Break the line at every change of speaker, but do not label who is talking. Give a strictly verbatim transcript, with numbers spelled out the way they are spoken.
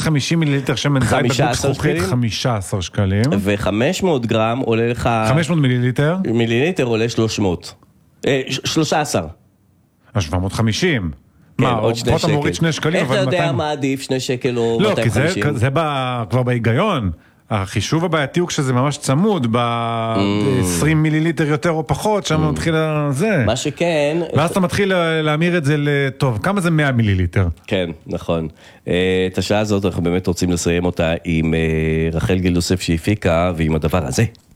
חמישים מיליליטר שמן זית בקבוק זכוכית, חמישה עשר שקלים.
ו-חמש מאות גרם עולה לך...
חמש מאות מיליליטר?
מיליליטר עולה שלוש מאות. שלושה עשר.
שבע מאות וחמישים. מה, עוד שני שקל. מוריד שני שקלים,
איך אתה יודע מה עדיף, שני שקל או מאתיים וחמישים?
לא, כי זה כבר בהיגיון. החישוב הבעייתי הוא כשזה ממש צמוד, ב-עשרים מיליליטר יותר או פחות, שם מתחיל זה.
מה שכן...
ואז אתה מתחיל להמיר את זה לטוב. כמה זה מאה מיליליטר?
כן, נכון. את השעה הזאת אנחנו באמת רוצים לסיים אותה עם רחל גיל יוסף שהפיקה, ועם הדבר הזה.